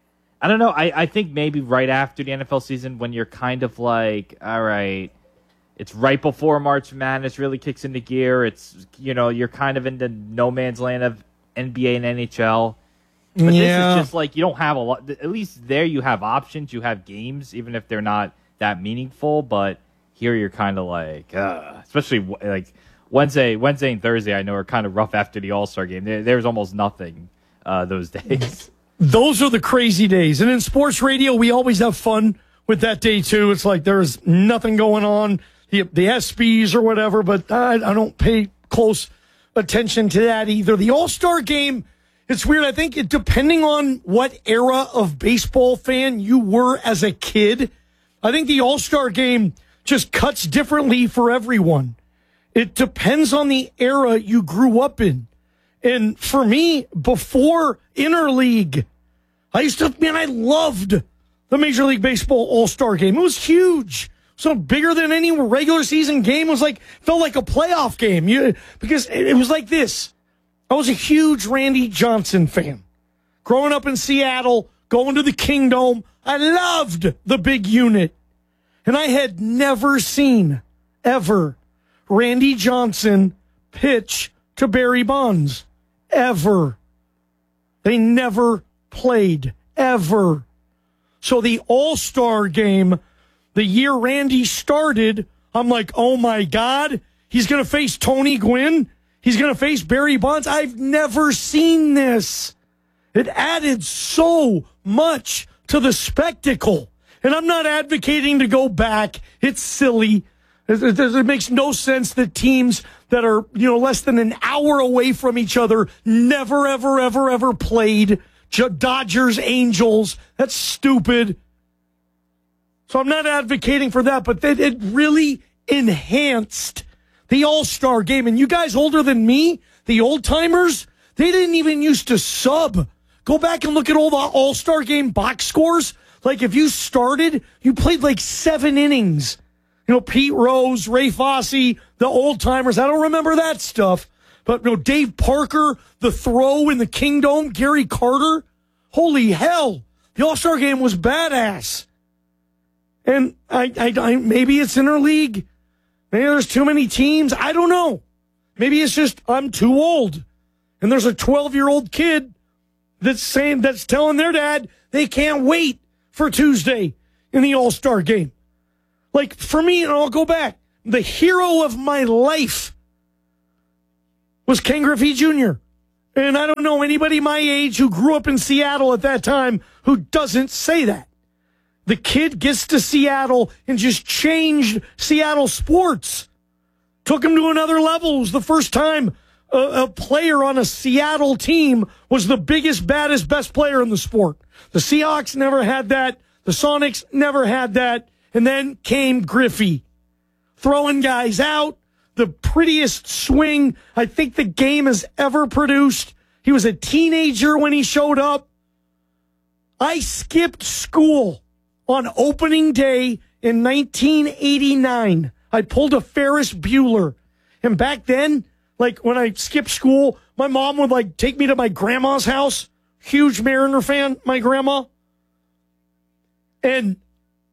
I don't know. I, I think maybe right after the N F L season when you're kind of like, all right, it's right before March Madness really kicks into gear. It's, you know, you're kind of in the no man's land of N B A and N H L. But yeah. This is just like you don't have a lot. At least there you have options. You have games, even if they're not that meaningful. But here you're kind of like, uh, especially like Wednesday, Wednesday and Thursday. I know are kind of rough after the All Star game. There, there's almost nothing uh, those days. Those are the crazy days. And in sports radio, we always have fun with that day too. It's like there's nothing going on, the the ESPYs or whatever. But I, I don't pay close attention to that either. The All Star game. It's weird. I think it, depending on what era of baseball fan you were as a kid, I think the All-Star game just cuts differently for everyone. It depends on the era you grew up in. And for me, before Interleague, I used to, man, I loved the Major League Baseball All-Star game. It was huge. So bigger than any regular season game. It was like, felt like a playoff game. You, because it, it was like this. I was a huge Randy Johnson fan. Growing up in Seattle, going to the Kingdome, I loved the big unit. And I had never seen, ever, Randy Johnson pitch to Barry Bonds. Ever. They never played. Ever. So the All-Star game, the year Randy started, I'm like, oh my God, he's going to face Tony Gwynn? He's going to face Barry Bonds. I've never seen this. It added so much to the spectacle. And I'm not advocating to go back. It's silly. It, it, it makes no sense that teams that are, you know, less than an hour away from each other never, ever, ever, ever played. Dodgers, Angels. That's stupid. So I'm not advocating for that, but it, it really enhanced the All-Star game. And you guys older than me, the old-timers, they didn't even used to sub. Go back and look at all the All-Star game box scores. Like, if you started, you played like seven innings. You know, Pete Rose, Ray Fosse, the old-timers. I don't remember that stuff. But, you know, Dave Parker, the throw in the Kingdome, Gary Carter. Holy hell. The All-Star game was badass. And I, I, I maybe it's interleague. Maybe there's too many teams. I don't know. Maybe it's just I'm too old. And there's a twelve-year-old kid that's saying that's telling their dad they can't wait for Tuesday in the All-Star game. Like, for me, and I'll go back, the hero of my life was Ken Griffey Junior And I don't know anybody my age who grew up in Seattle at that time who doesn't say that. The kid gets to Seattle and just changed Seattle sports. Took him to another level. It was the first time a, a player on a Seattle team was the biggest, baddest, best player in the sport. The Seahawks never had that. The Sonics never had that. And then came Griffey, throwing guys out, the prettiest swing I think the game has ever produced. He was a teenager when he showed up. I skipped school on opening day in nineteen eighty-nine. I pulled a Ferris Bueller. And back then, like when I skipped school, my mom would like take me to my grandma's house. Huge Mariner fan, my grandma. And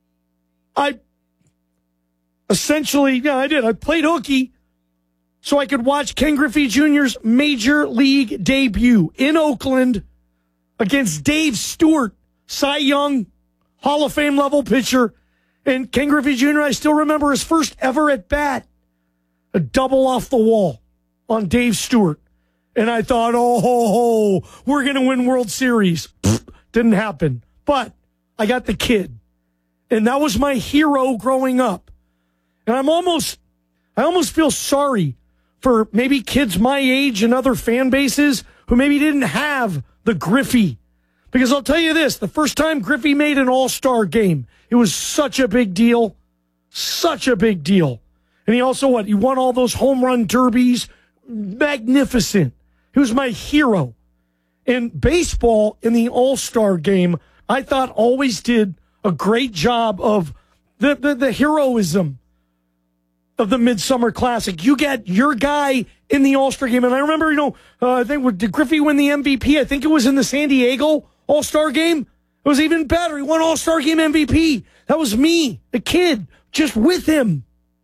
I essentially, yeah, I did. I played hooky so I could watch Ken Griffey Junior's major league debut in Oakland against Dave Stewart, Cy Young, Hall of Fame level pitcher. And Ken Griffey Junior, I still remember his first ever at bat, a double off the wall on Dave Stewart. And I thought, oh, ho, ho, we're going to win World Series. Pfft, didn't happen. But I got the kid. And that was my hero growing up. And I'm almost, I almost feel sorry for maybe kids my age and other fan bases who maybe didn't have the Griffey. Because I'll tell you this, the first time Griffey made an all-star game, it was such a big deal. Such a big deal. And he also, what, he won all those home run derbies. Magnificent. He was my hero. And baseball in the all-star game, I thought always did a great job of the, the, the heroism of the Midsummer Classic. You get your guy in the All-Star game. And I remember, you know, uh, I think, did Griffey win the M V P? I think it was in the San Diego All-Star game. It was even better. He won All-Star game M V P. That was me, the kid, just with him.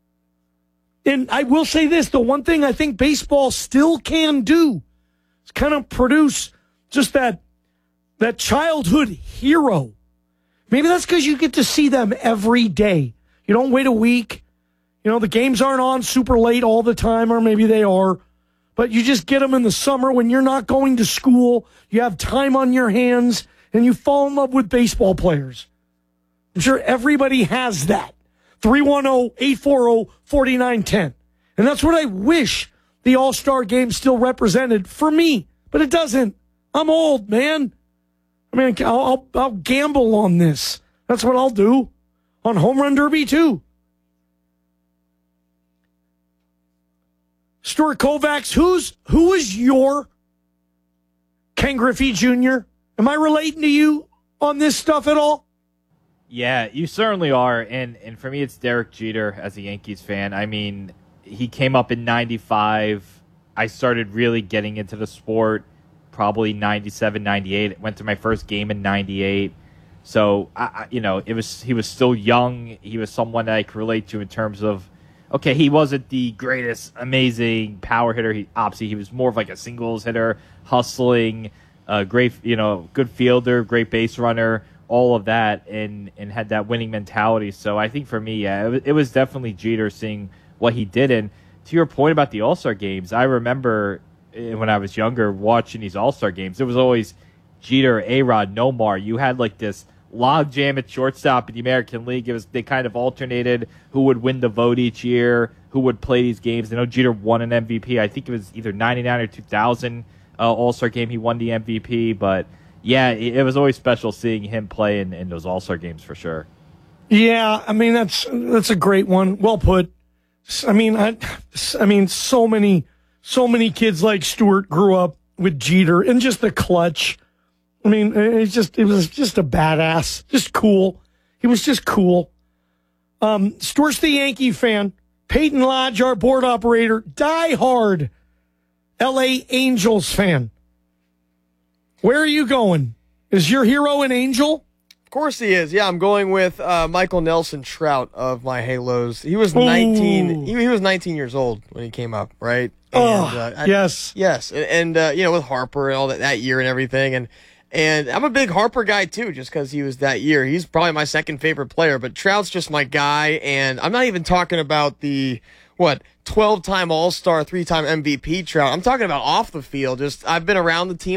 And I will say this, the one thing I think baseball still can do is kind of produce just that, that childhood hero. Maybe that's because you get to see them every day. You don't wait a week. You know, the games aren't on super late all the time, or maybe they are. But you just get them in the summer when you're not going to school. You have time on your hands, and you fall in love with baseball players. I'm sure everybody has that. three one zero, eight four zero, four nine one zero. And that's what I wish the All-Star game still represented for me. But it doesn't. I'm old, man. I mean, I'll, I'll, I'll gamble on this. That's what I'll do. On Home Run Derby, too. Stuart Kovacs, who's, who is your Ken Griffey Junior? Am I relating to you on this stuff at all? Yeah, you certainly are. And, and for me, it's Derek Jeter as a Yankees fan. I mean, he came up in ninety-five. I started really getting into the sport probably ninety-seven, ninety-eight. Went to my first game in ninety-eight. So, I, you know, it was he was still young. He was someone that I could relate to in terms of, okay, he wasn't the greatest, amazing power hitter. He obviously he was more of like a singles hitter, hustling, uh, great, you know, good fielder, great base runner, all of that, and and had that winning mentality. So I think for me, yeah, it, it was definitely Jeter, seeing what he did. And to your point about the All-Star games, I remember when I was younger watching these All-Star games, it was always Jeter, A-Rod, Nomar. You had like this logjam at shortstop in the American League. It was, they kind of alternated who would win the vote each year, who would play these games. I know Jeter won an M V P. I think it was either ninety-nine or two thousand uh, All-Star game. He won the M V P. But, yeah, it, it was always special seeing him play in, in those All-Star games for sure. Yeah, I mean, that's that's a great one. Well put. I mean, I, I mean, so many, so many kids like Stuart grew up with Jeter and just the clutch. I mean, it's just, it was just a badass, just cool. He was just cool. Um, Stuart's the Yankee fan. Peyton Lodge, our board operator, diehard L A Angels fan. Where are you going? Is your hero an Angel? Of course he is. Yeah, I'm going with uh, Michael Nelson Trout of my Halos. He was nineteen. He, he was nineteen years old when he came up, right? And, oh, uh, I, yes, yes, and, and uh, you know, with Harper and all that that year and everything, and And I'm a big Harper guy, too, just because he was that year. He's probably my second favorite player, but Trout's just my guy. And I'm not even talking about the, what, twelve-time All-Star, three-time M V P Trout. I'm talking about off the field. Just I've been around the team